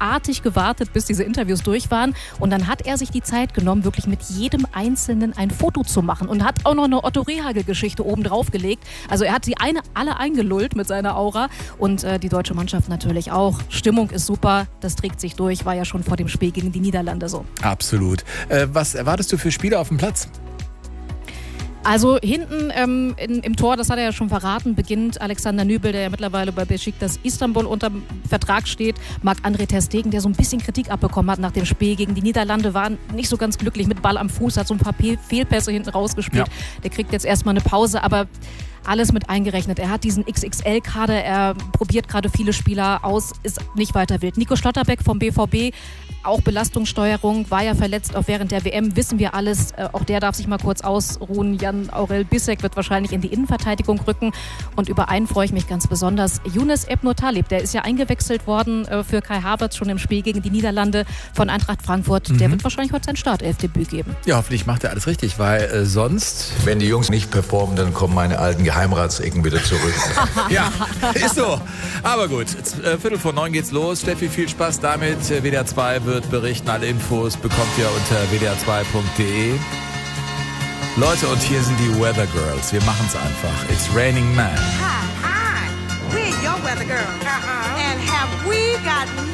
abartig gewartet, bis diese Interviews durch waren. Und dann hat er sich die Zeit genommen, wirklich mit jedem Einzelnen ein Foto zu machen. Und hat auch noch eine Otto Rehhagel-Geschichte oben drauf gelegt. Also er hat sie alle eingelullt mit seiner Aura. Und die deutsche Mannschaft natürlich auch. Stimmung ist super, das trägt sich durch. War ja schon vor dem Spiel gegen die Niederlande so. Absolut. Was erwartest du für Spieler auf dem Platz? Also hinten im Tor, das hat er ja schon verraten, beginnt Alexander Nübel, der ja mittlerweile bei Beşiktaş Istanbul unter Vertrag steht. Marc-André ter Stegen, der so ein bisschen Kritik abbekommen hat nach dem Spiel gegen die Niederlande, war nicht so ganz glücklich mit Ball am Fuß, hat so ein paar Fehlpässe hinten rausgespielt. Ja. Der kriegt jetzt erstmal eine Pause, aber alles mit eingerechnet. Er hat diesen XXL-Kader, er probiert gerade viele Spieler aus, ist nicht weiter wild. Nico Schlotterbeck vom BVB, auch Belastungssteuerung, war ja verletzt, auch während der WM, wissen wir alles. Auch der darf sich mal kurz ausruhen. Jan Aurel Bissek wird wahrscheinlich in die Innenverteidigung rücken. Und über einen freue ich mich ganz besonders. Younes Ebno Talib, der ist ja eingewechselt worden für Kai Havertz schon im Spiel gegen die Niederlande von Eintracht Frankfurt. Der wird wahrscheinlich heute sein Startelfdebüt geben. Ja, hoffentlich macht er alles richtig, weil sonst... Wenn die Jungs nicht performen, dann kommen meine alten Geheimratsecken wieder zurück. Ja, ist so. Aber gut, 8:45 geht's los. Steffi, viel Spaß damit. WDR 2 wird berichten. Alle Infos bekommt ihr unter wdr2.de. Leute, und hier sind die Weather Girls. Wir machen's einfach. It's raining man. Hi, we're your weather girls. And have we got